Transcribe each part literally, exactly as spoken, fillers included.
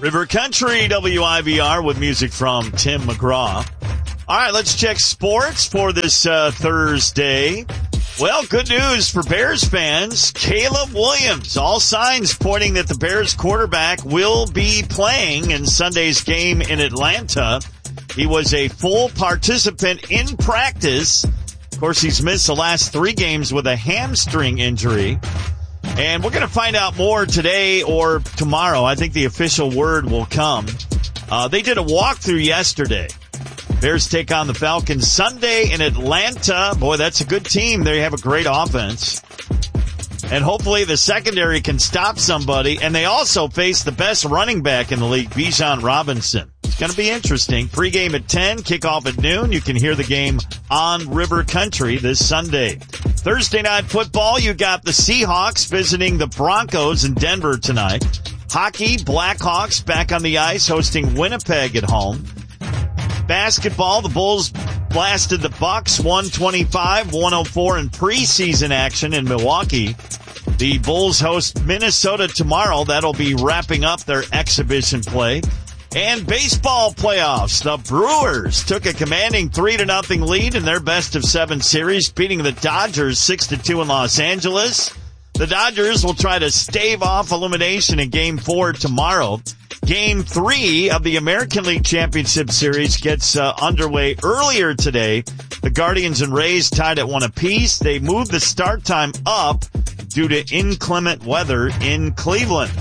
River Country, W I V R, with music from Tim McGraw. All right, let's check sports for this uh, Thursday. Well, good news for Bears fans. Caleb Williams, all signs pointing that the Bears quarterback will be playing in Sunday's game in Atlanta. He was a full participant in practice. Of course, he's missed the last three games with a hamstring injury. And we're going to find out more today or tomorrow. I think the official word will come. Uh, they did a walkthrough yesterday. Bears take on the Falcons Sunday in Atlanta. Boy, that's a good team. They have a great offense. And hopefully the secondary can stop somebody. And they also face the best running back in the league, Bijan Robinson. It's going to be interesting. Pre-game at ten, kickoff at noon. You can hear the game on River Country this Sunday. Thursday night football, you got the Seahawks visiting the Broncos in Denver tonight. Hockey, Blackhawks back on the ice hosting Winnipeg at home. Basketball, the Bulls blasted the Bucks one twenty-five one oh four in preseason action in Milwaukee. The Bulls host Minnesota tomorrow. That'll be wrapping up their exhibition play. And baseball playoffs. The Brewers took a commanding three to nothing lead in their best of seven series, beating the Dodgers six to two in Los Angeles. The Dodgers will try to stave off elimination in game four tomorrow. Game three of the American League Championship Series gets uh, underway earlier today. The Guardians and Rays tied at one apiece. They moved the start time up due to inclement weather in Cleveland.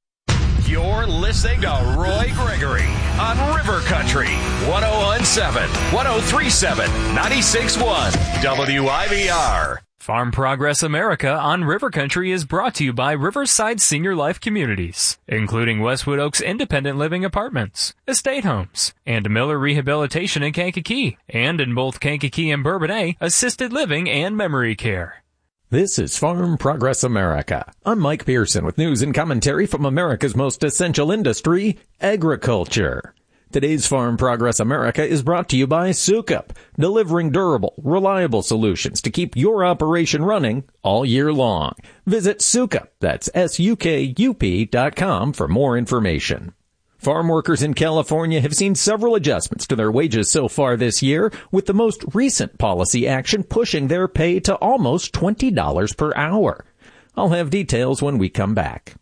You're listening to Roy Gregory on River Country, one oh one point seven, one oh three point seven, ninety-six point one, W I V R. Farm Progress America on River Country is brought to you by Riverside Senior Life Communities, including Westwood Oaks Independent Living Apartments, Estate Homes, and Miller Rehabilitation in Kankakee, and in both Kankakee and Bourbonnais, Assisted Living and Memory Care. This is Farm Progress America. I'm Mike Pearson with news and commentary from America's most essential industry, agriculture. Today's Farm Progress America is brought to you by Sukup, delivering durable, reliable solutions to keep your operation running all year long. Visit Sukup, that's S U K U P dot com for more information. Farm workers in California have seen several adjustments to their wages so far this year, with the most recent policy action pushing their pay to almost twenty dollars per hour. I'll have details when we come back.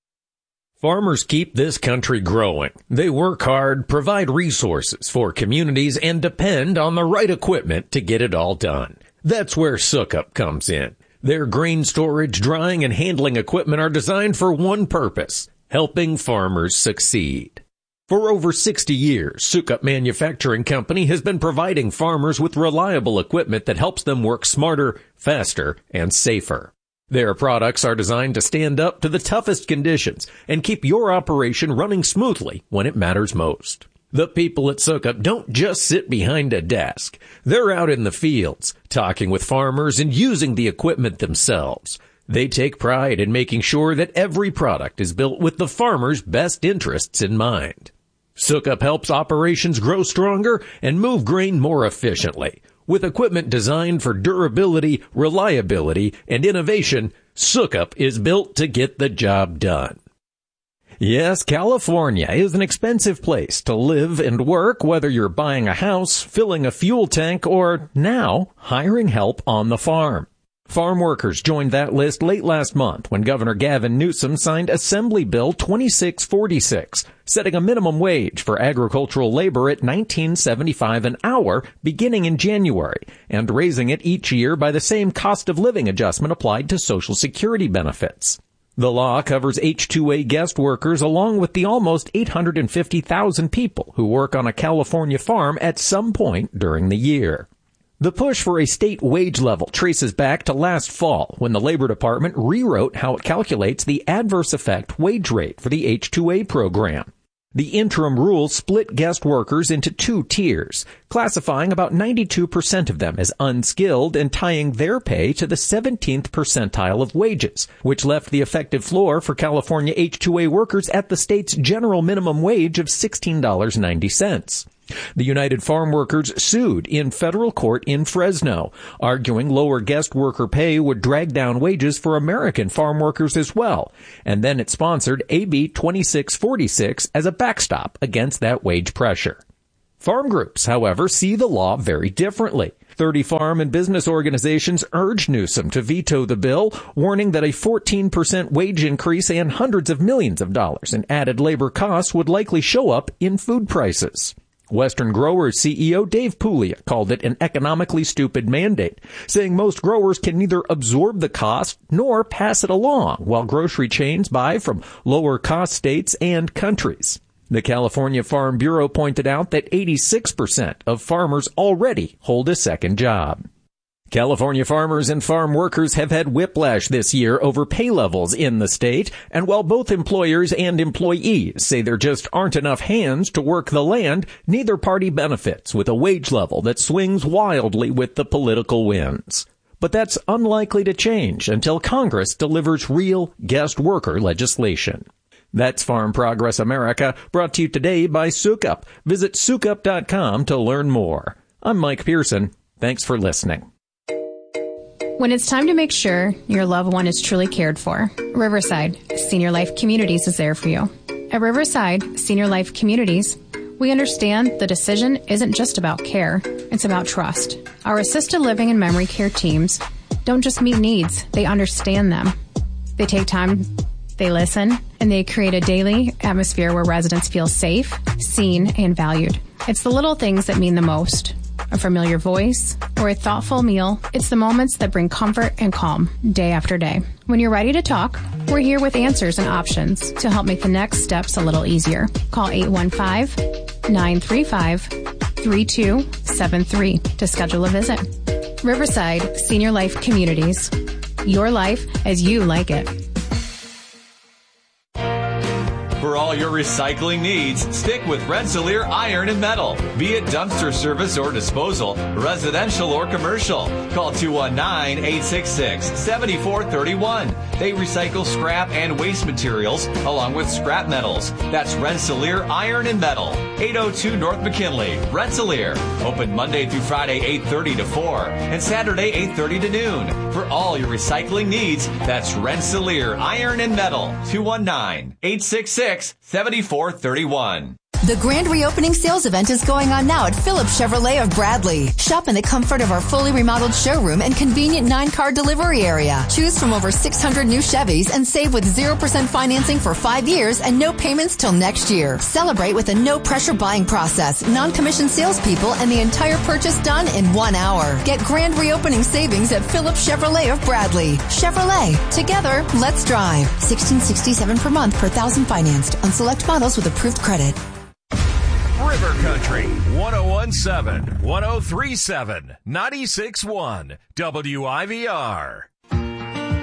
Farmers keep this country growing. They work hard, provide resources for communities, and depend on the right equipment to get it all done. That's where Sukup comes in. Their grain storage, drying, and handling equipment are designed for one purpose: helping farmers succeed. For over sixty years, Sukup Manufacturing Company has been providing farmers with reliable equipment that helps them work smarter, faster, and safer. Their products are designed to stand up to the toughest conditions and keep your operation running smoothly when it matters most. The people at Sukup don't just sit behind a desk. They're out in the fields, talking with farmers and using the equipment themselves. They take pride in making sure that every product is built with the farmer's best interests in mind. Sukup helps operations grow stronger and move grain more efficiently. With equipment designed for durability, reliability, and innovation, Sukup is built to get the job done. Yes, California is an expensive place to live and work, whether you're buying a house, filling a fuel tank, or now hiring help on the farm. Farm workers joined that list late last month when Governor Gavin Newsom signed Assembly Bill twenty-six forty-six, setting a minimum wage for agricultural labor at nineteen seventy-five an hour beginning in January, and raising it each year by the same cost of living adjustment applied to Social Security benefits. The law covers H two A guest workers along with the almost eight hundred fifty thousand people who work on a California farm at some point during the year. The push for a state wage level traces back to last fall when the Labor Department rewrote how it calculates the adverse effect wage rate for the H two A program. The interim rule split guest workers into two tiers, classifying about ninety-two percent of them as unskilled and tying their pay to the seventeenth percentile of wages, which left the effective floor for California H two A workers at the state's general minimum wage of sixteen dollars and ninety cents. The United Farm Workers sued in federal court in Fresno, arguing lower guest worker pay would drag down wages for American farm workers as well. And then it sponsored A B twenty-six forty-six as a backstop against that wage pressure. Farm groups, however, see the law very differently. thirty farm and business organizations urged Newsom to veto the bill, warning that a fourteen percent wage increase and hundreds of millions of dollars in added labor costs would likely show up in food prices. Western Growers C E O Dave Puglia called it an economically stupid mandate, saying most growers can neither absorb the cost nor pass it along, while grocery chains buy from lower-cost states and countries. The California Farm Bureau pointed out that eighty-six percent of farmers already hold a second job. California farmers and farm workers have had whiplash this year over pay levels in the state, and while both employers and employees say there just aren't enough hands to work the land, neither party benefits with a wage level that swings wildly with the political winds. But that's unlikely to change until Congress delivers real guest worker legislation. That's Farm Progress America, brought to you today by Sukup. Visit sukup dot com to learn more. I'm Mike Pearson. Thanks for listening. When it's time to make sure your loved one is truly cared for, Riverside Senior Life Communities is there for you. At Riverside Senior Life Communities, we understand the decision isn't just about care, it's about trust. Our assisted living and memory care teams don't just meet needs, they understand them. They take time, they listen, and they create a daily atmosphere where residents feel safe, seen, and valued. It's the little things that mean the most. A familiar voice, or a thoughtful meal. It's the moments that bring comfort and calm day after day. When you're ready to talk, we're here with answers and options to help make the next steps a little easier. Call eight one five, nine three five, three two seven three to schedule a visit. Riverside Senior Life Communities. Your life as you like it. For all your recycling needs, stick with Rensselaer Iron and Metal. Be it dumpster service or disposal, residential or commercial. Call two one nine, eight six six, seven four three one. They recycle scrap and waste materials along with scrap metals. That's Rensselaer Iron and Metal. eight oh two North McKinley, Rensselaer. Open Monday through Friday, eight thirty to four, and Saturday, eight thirty to noon. For all your recycling needs, that's Rensselaer Iron and Metal. two one nine, eight six six, seven four three one. The grand reopening sales event is going on now at Phillips Chevrolet of Bradley. Shop in the comfort of our fully remodeled showroom and convenient nine-car delivery area. Choose from over six hundred new Chevys and save with zero percent financing for five years and no payments till next year. Celebrate with a no-pressure buying process, non-commissioned salespeople, and the entire purchase done in one hour. Get grand reopening savings at Phillips Chevrolet of Bradley. Chevrolet. Together, let's drive. sixteen sixty-seven per month per thousand financed on select models with approved credit. River Country, one oh one point seven, one oh three point seven, ninety-six point one, W I V R.